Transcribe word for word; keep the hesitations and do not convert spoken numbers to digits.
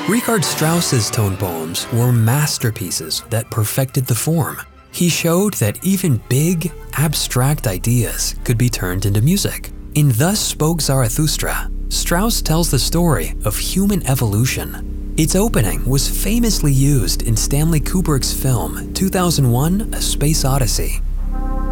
Richard Strauss's tone poems were masterpieces that perfected the form. He showed that even big, abstract ideas could be turned into music. In Thus Spoke Zarathustra, Strauss tells the story of human evolution. Its opening was famously used in Stanley Kubrick's film two thousand one: A Space Odyssey.